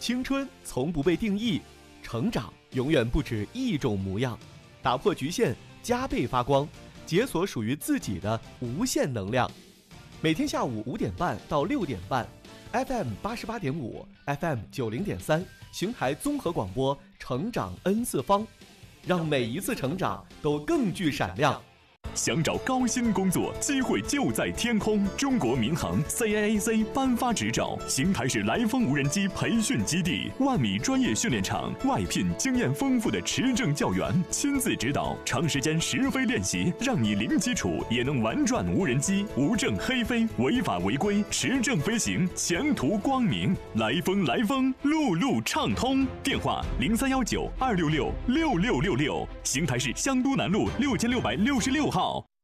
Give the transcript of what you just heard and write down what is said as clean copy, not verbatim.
青春从不被定义，成长永远不止一种模样。打破局限，加倍发光，解锁属于自己的无限能量。每天下午5点半到6点半 ，FM 88.5 ，FM 90.3，邢台综合广播，成长 N 次方，让每一次成长都更具闪亮。 想找高薪工作，机会就在天空。中国民航 CAAC 颁发执照，邢台市来风无人机培训基地，万米专业训练场，外聘经验丰富的持证教员，亲自指导，长时间实飞练习，让你零基础也能玩转无人机，无证黑飞，违法违规，持证飞行，前途光明。来风，路路畅通。电话0319266666，邢台市香都南路6666号。